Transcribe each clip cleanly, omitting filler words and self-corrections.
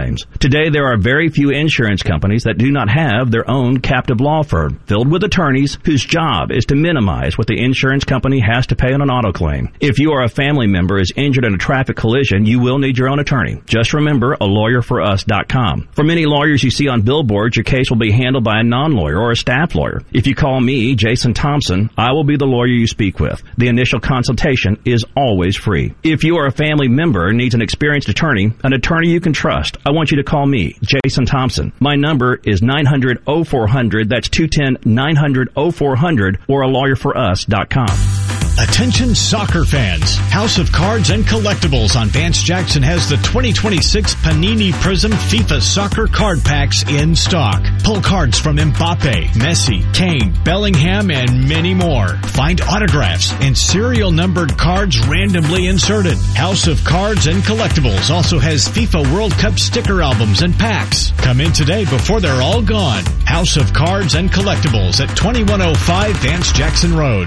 claims. Today, there are very few insurance companies that do not have their own captive law firm filled with attorneys whose job is to minimize what the insurance company has to pay on an auto claim. If you or a family member is injured in a traffic collision, you will need your own attorney. Just remember alawyerforus.com. For many lawyers you see on billboards, your case will be handled by a non-lawyer or a staff lawyer. If you call me, Jason Thompson, I will be the lawyer you speak with. The initial consultation is always free. If you or a family member needs an experienced attorney you can trust, I want you to call me, Jason Thompson. My number is 900-0400. That's 210-900-0400 or alawyerforus.com. Attention soccer fans. House of Cards and Collectibles on Vance Jackson has the 2026 Panini Prism FIFA Soccer Card Packs in stock. Pull cards from Mbappe, Messi, Kane, Bellingham, and many more. Find autographs and serial numbered cards randomly inserted. House of Cards and Collectibles also has FIFA World Cup sticker albums and packs. Come in today before they're all gone. House of Cards and Collectibles at 2105 Vance Jackson Road.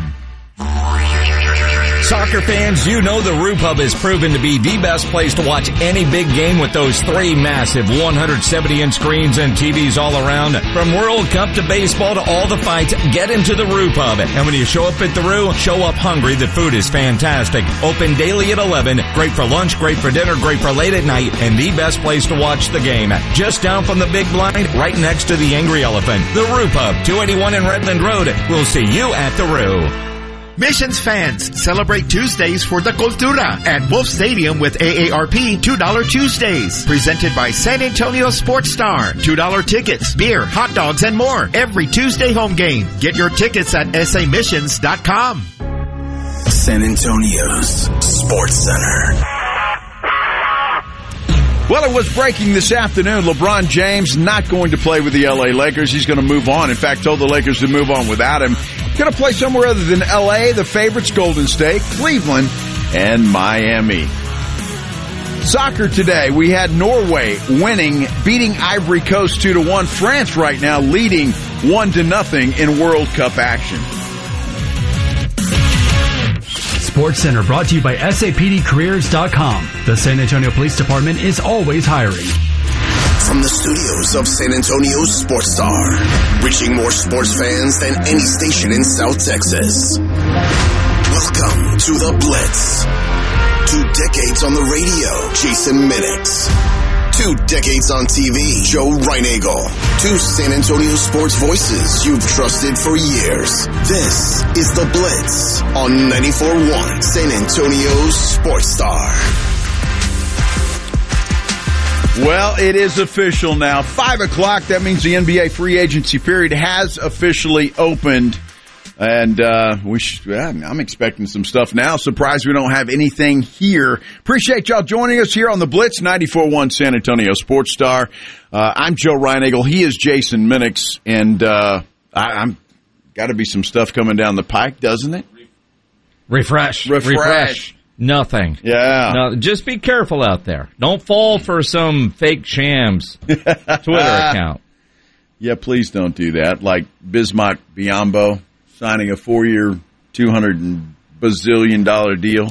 Soccer fans, you know the Roo Pub has proven to be the best place to watch any big game with those 3 massive 170-inch screens and TVs all around. From World Cup to baseball to all the fights, get into the Roo Pub. And when you show up at the Roo, show up hungry. The food is fantastic. Open daily at 11. Great for lunch, great for dinner, great for late at night, and the best place to watch the game. Just down from the big blind, right next to the Angry Elephant. The Roo Pub, 281 in Redland Road. We'll see you at the Roo. Missions fans, celebrate Tuesdays for the Cultura at Wolf Stadium with AARP $2 Tuesdays. Presented by San Antonio Sports Star. $2 tickets, beer, hot dogs, and more every Tuesday home game. Get your tickets at samissions.com. San Antonio's Sports Center. Well, it was breaking this afternoon. LeBron James not going to play with the L.A. Lakers. He's going to move on. In fact, told the Lakers to move on without him. Going to play somewhere other than L.A., the favorites, Golden State, Cleveland, and Miami. Soccer today, we had Norway beating Ivory Coast 2-1. France right now leading 1-0 in World Cup action. Sports Center brought to you by SAPDcareers.com. The San Antonio Police Department is always hiring. From the studios of San Antonio's Sports Star, reaching more sports fans than any station in South Texas. Welcome to The Blitz. 2 decades on the radio, Jason Minix. 2 decades on TV, Joe Reinagle. 2 San Antonio sports voices you've trusted for years. This is The Blitz on 94.1 San Antonio's Sports Star. Well, it is official now. 5 o'clock, that means the NBA free agency period has officially opened. And I'm expecting some stuff now. Surprised we don't have anything here. Appreciate y'all joining us here on the Blitz, 94.1 San Antonio Sports Star. I'm Joe Reinagle. He is Jason Minix. And I'm got to be some stuff coming down the pike, doesn't it? Refresh. Nothing. Yeah. No, just be careful out there. Don't fall for some fake shams Twitter account. Yeah, please don't do that. Like Bismack Biyombo signing a 4-year, $200 bazillion deal.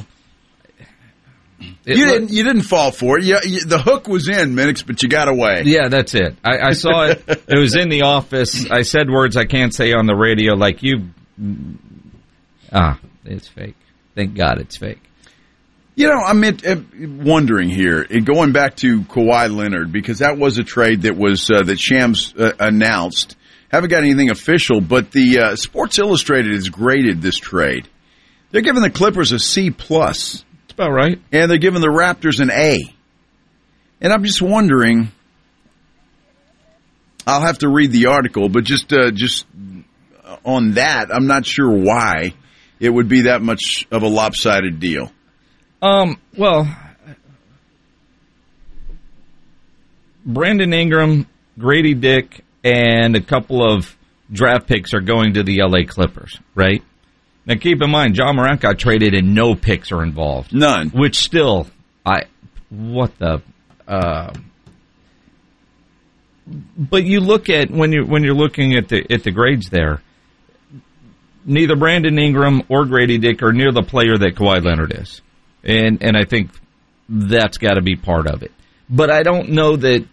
You didn't fall for it. The hook was in, Minix, but you got away. Yeah, that's it. I saw it. It was in the office. I said words I can't say on the radio, like you. It's fake. Thank God it's fake. You know, I'm wondering here, going back to Kawhi Leonard, because that was a trade that was that Shams announced. Haven't got anything official, but the Sports Illustrated has graded this trade. They're giving the Clippers a C+. That's about right. And they're giving the Raptors an A. And I'm just wondering, I'll have to read the article, but just on that, I'm not sure why it would be that much of a lopsided deal. Well, Brandon Ingram, Grady Dick, and a couple of draft picks are going to the LA Clippers, right? Now, keep in mind, John Morant got traded and no picks are involved. None. Which still, but you look at, when you're looking at the grades there, neither Brandon Ingram or Grady Dick are near the player that Kawhi Leonard is. And I think that's got to be part of it. But I don't know that